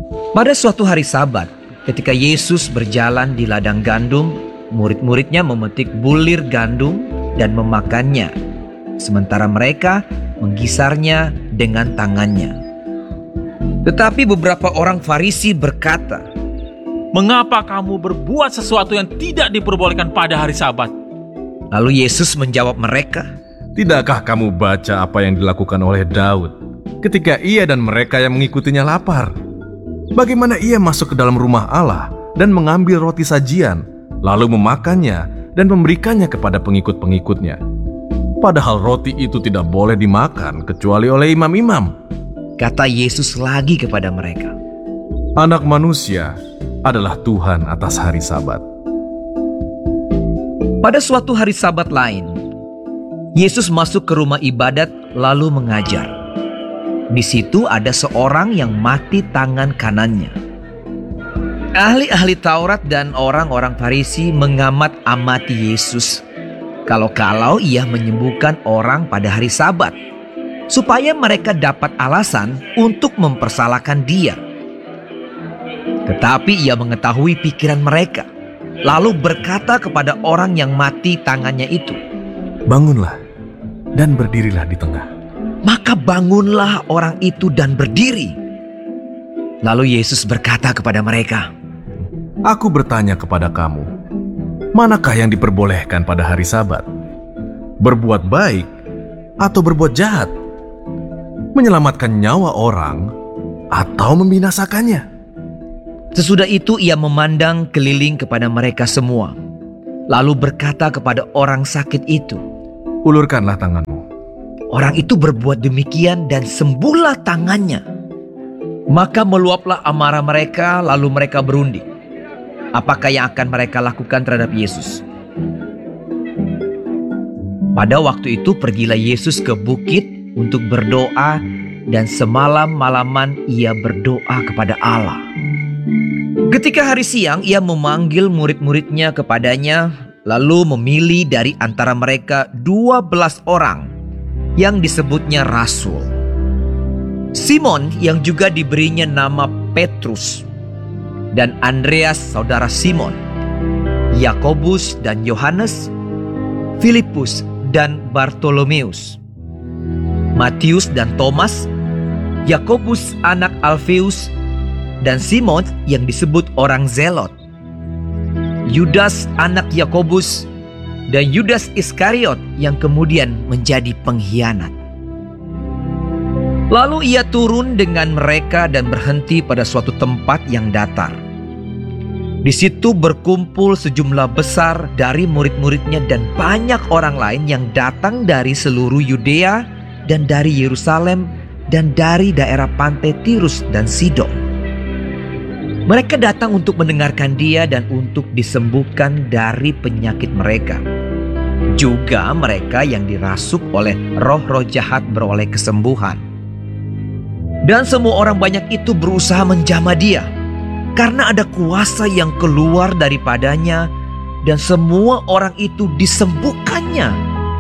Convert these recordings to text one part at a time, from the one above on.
Pada suatu hari Sabat, ketika Yesus berjalan di ladang gandum, murid-muridnya memetik bulir gandum dan memakannya, sementara mereka menggisarnya dengan tangannya. Tetapi beberapa orang Farisi berkata, "Mengapa kamu berbuat sesuatu yang tidak diperbolehkan pada hari Sabat?" Lalu Yesus menjawab mereka, Tidakkah kamu baca apa yang dilakukan oleh Daud ketika ia dan mereka yang mengikutinya lapar? Bagaimana ia masuk ke dalam rumah Allah dan mengambil roti sajian, lalu memakannya dan memberikannya kepada pengikut-pengikutnya. Padahal roti itu tidak boleh dimakan kecuali oleh imam-imam. kata Yesus lagi kepada mereka. Anak manusia adalah Tuhan atas hari Sabat. Pada suatu hari Sabat lain, Yesus masuk ke rumah ibadat lalu mengajar. Di situ ada seorang yang mati tangan kanannya. Ahli-ahli Taurat dan orang-orang Farisi mengamat-amati Yesus kalau-kalau ia menyembuhkan orang pada hari Sabat, supaya mereka dapat alasan untuk mempersalahkan dia. Tetapi ia mengetahui pikiran mereka, lalu berkata kepada orang yang mati tangannya itu, Bangunlah dan berdirilah di tengah. Maka bangunlah orang itu dan berdiri. Lalu Yesus berkata kepada mereka, Aku bertanya kepada kamu, manakah yang diperbolehkan pada hari Sabat? Berbuat baik atau berbuat jahat? Menyelamatkan nyawa orang atau membinasakannya? Sesudah itu ia memandang keliling kepada mereka semua, lalu berkata kepada orang sakit itu, Ulurkanlah tanganmu. Orang itu berbuat demikian dan sembuhlah tangannya. Maka meluaplah amarah mereka, lalu mereka berunding. Apakah yang akan mereka lakukan terhadap Yesus? Pada waktu itu pergilah Yesus ke bukit untuk berdoa, dan semalam-malaman ia berdoa kepada Allah. Ketika hari siang ia memanggil murid-muridnya kepadanya, lalu memilih dari antara mereka 12 orang yang disebutnya rasul. Simon yang juga diberinya nama Petrus, dan Andreas saudara Simon, Yakobus dan Yohanes, Filipus dan Bartolomeus, Matius dan Thomas, Yakobus anak Alfeus, dan Simon yang disebut orang Zelot, Yudas anak Yakobus, dan Yudas Iskariot yang kemudian menjadi pengkhianat. Lalu ia turun dengan mereka dan berhenti pada suatu tempat yang datar. Di situ berkumpul sejumlah besar dari murid-muridnya dan banyak orang lain yang datang dari seluruh Yudea dan dari Yerusalem dan dari daerah pantai Tirus dan Sidon. Mereka datang untuk mendengarkan dia dan untuk disembuhkan dari penyakit mereka. Juga mereka yang dirasuk oleh roh-roh jahat beroleh kesembuhan. Dan semua orang banyak itu berusaha menjamah dia, karena ada kuasa yang keluar daripadanya, dan semua orang itu disembuhkannya.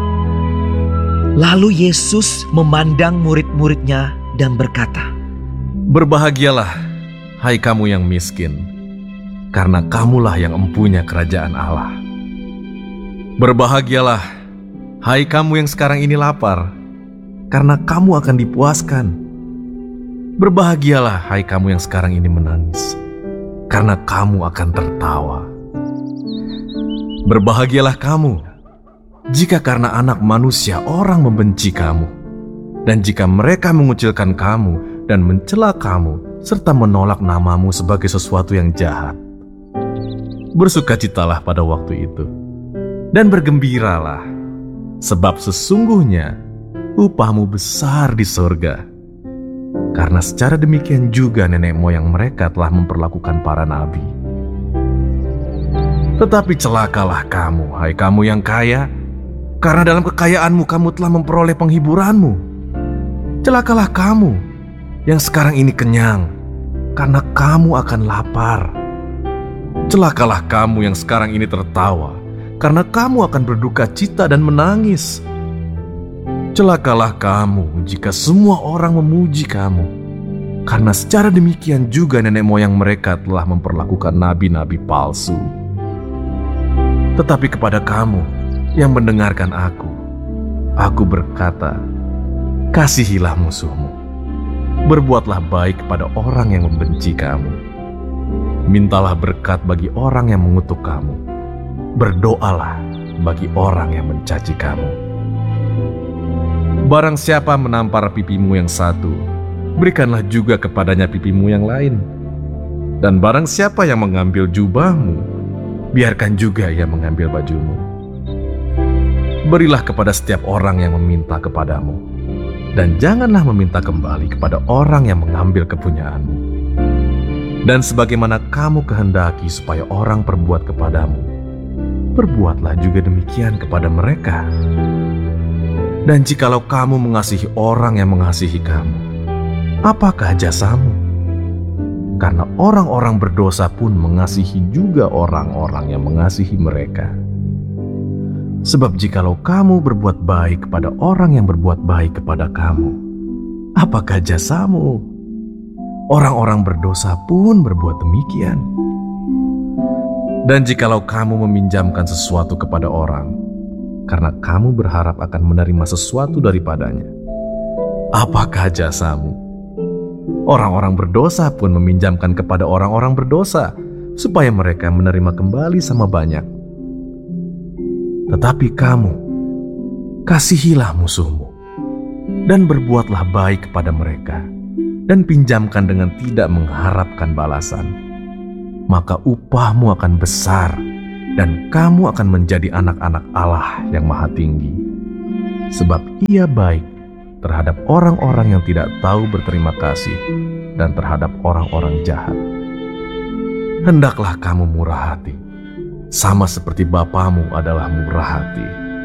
Lalu Yesus memandang murid-muridnya dan berkata, Berbahagialah, hai kamu yang miskin, karena kamulah yang empunya kerajaan Allah. Berbahagialah, hai kamu yang sekarang ini lapar, karena kamu akan dipuaskan. Berbahagialah, hai kamu yang sekarang ini menangis, karena kamu akan tertawa. Berbahagialah kamu, jika karena Anak Manusia orang membenci kamu, dan jika mereka mengucilkan kamu dan mencela kamu, serta menolak namamu sebagai sesuatu yang jahat. Bersukacitalah pada waktu itu, dan bergembiralah, sebab sesungguhnya upahmu besar di surga. Karena secara demikian juga nenek moyang mereka telah memperlakukan para nabi. Tetapi celakalah kamu, hai kamu yang kaya, karena dalam kekayaanmu kamu telah memperoleh penghiburanmu. Celakalah kamu yang sekarang ini kenyang, karena kamu akan lapar. Celakalah kamu yang sekarang ini tertawa, karena kamu akan berduka cita dan menangis. Celakalah kamu jika semua orang memuji kamu, Karena secara demikian juga nenek moyang mereka telah memperlakukan nabi-nabi palsu. Tetapi kepada kamu yang mendengarkan aku berkata, kasihilah musuhmu. Berbuatlah baik kepada orang yang membenci kamu. Mintalah berkat bagi orang yang mengutuk kamu. Berdoalah bagi orang yang mencaci kamu. Barang siapa menampar pipimu yang satu, berikanlah juga kepadanya pipimu yang lain. Dan barang siapa yang mengambil jubahmu, biarkan juga ia mengambil bajumu. Berilah kepada setiap orang yang meminta kepadamu, dan janganlah meminta kembali kepada orang yang mengambil kepunyaanmu. Dan sebagaimana kamu kehendaki supaya orang perbuat kepadamu, perbuatlah juga demikian kepada mereka. Dan jikalau kamu mengasihi orang yang mengasihi kamu, apakah jasamu? Karena orang-orang berdosa pun mengasihi juga orang-orang yang mengasihi mereka. Sebab jikalau kamu berbuat baik kepada orang yang berbuat baik kepada kamu, apakah jasamu? Orang-orang berdosa pun berbuat demikian. Dan jikalau kamu meminjamkan sesuatu kepada orang, karena kamu berharap akan menerima sesuatu daripadanya, apakah jasamu? Orang-orang berdosa pun meminjamkan kepada orang-orang berdosa, supaya mereka menerima kembali sama banyak. Tetapi kamu, kasihilah musuhmu, dan berbuatlah baik kepada mereka, dan pinjamkan dengan tidak mengharapkan balasan. Maka upahmu akan besar, dan kamu akan menjadi anak-anak Allah yang Maha Tinggi. Sebab Ia baik terhadap orang-orang yang tidak tahu berterima kasih, dan terhadap orang-orang jahat. Hendaklah kamu murah hati, sama seperti Bapamu adalah murah hati.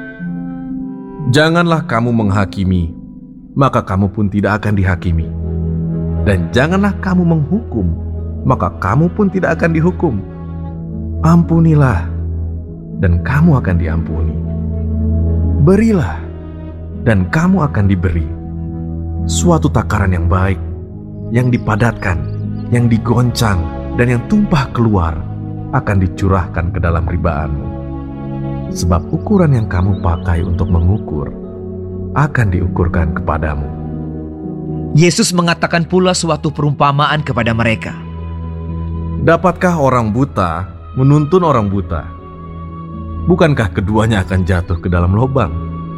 Janganlah kamu menghakimi, maka kamu pun tidak akan dihakimi. Dan janganlah kamu menghukum, maka kamu pun tidak akan dihukum. Ampunilah, dan kamu akan diampuni. Berilah, dan kamu akan diberi. Suatu takaran yang baik, yang dipadatkan, yang digoncang, dan yang tumpah keluar, akan dicurahkan ke dalam ribaanmu. Sebab ukuran yang kamu pakai untuk mengukur akan diukurkan kepadamu. Yesus mengatakan pula suatu perumpamaan kepada mereka. Dapatkah orang buta menuntun orang buta? Bukankah keduanya akan jatuh ke dalam lubang?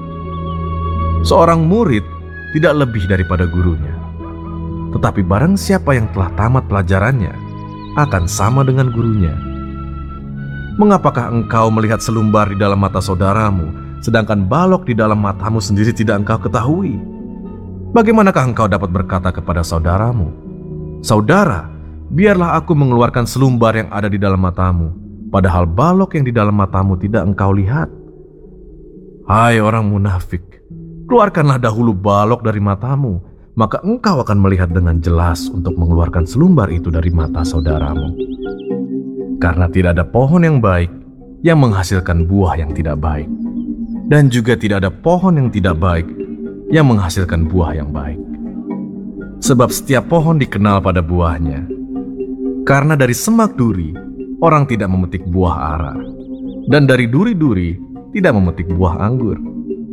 Seorang murid tidak lebih daripada gurunya. Tetapi barang siapa yang telah tamat pelajarannya akan sama dengan gurunya. Mengapakah engkau melihat selumbar di dalam mata saudaramu, sedangkan balok di dalam matamu sendiri tidak engkau ketahui? Bagaimanakah engkau dapat berkata kepada saudaramu, "Saudara, biarlah aku mengeluarkan selumbar yang ada di dalam matamu," padahal balok yang di dalam matamu tidak engkau lihat? Hai orang munafik, keluarkanlah dahulu balok dari matamu, maka engkau akan melihat dengan jelas untuk mengeluarkan selumbar itu dari mata saudaramu. Karena tidak ada pohon yang baik yang menghasilkan buah yang tidak baik, dan juga tidak ada pohon yang tidak baik yang menghasilkan buah yang baik. Sebab setiap pohon dikenal pada buahnya. Karena dari semak duri orang tidak memetik buah ara, dan dari duri-duri tidak memetik buah anggur.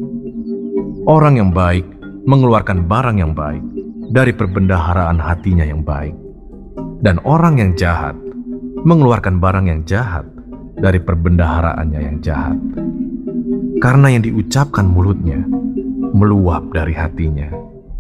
Orang yang baik mengeluarkan barang yang baik dari perbendaharaan hatinya yang baik, dan orang yang jahat mengeluarkan barang yang jahat dari perbendaharaannya yang jahat. Karena yang diucapkan mulutnya meluap dari hatinya.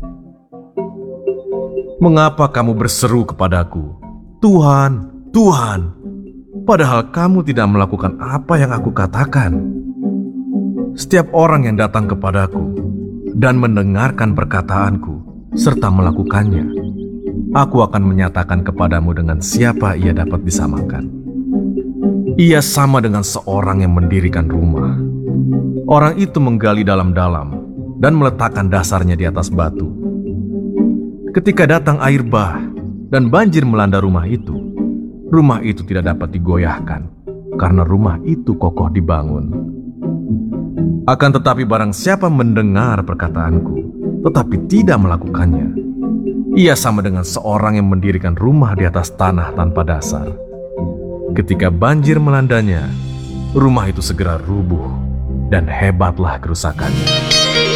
Mengapa kamu berseru kepadaku, "Tuhan, Tuhan," padahal kamu tidak melakukan apa yang aku katakan? Setiap orang yang datang kepadaku dan mendengarkan perkataanku serta melakukannya, aku akan menyatakan kepadamu dengan siapa ia dapat disamakan. Ia sama dengan seorang yang mendirikan rumah. Orang itu menggali dalam-dalam dan meletakkan dasarnya di atas batu. Ketika datang air bah dan banjir melanda rumah itu tidak dapat digoyahkan karena rumah itu kokoh dibangun. Akan tetapi barang siapa mendengar perkataanku tetapi tidak melakukannya, Ia sama dengan seorang yang mendirikan rumah di atas tanah tanpa dasar. Ketika banjir melandanya, rumah itu segera rubuh dan hebatlah kerusakannya.